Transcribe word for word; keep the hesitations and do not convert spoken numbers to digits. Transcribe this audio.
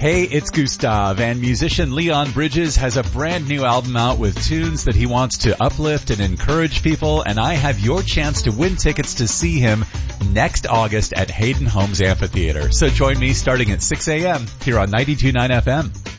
Hey, it's Gustav, and musician Leon Bridges has a brand new album out with tunes that he wants to uplift and encourage people, and I have your chance to win tickets to see him next August at Hayden Homes Amphitheater. So join me starting at six a.m. here on ninety-two point nine F M.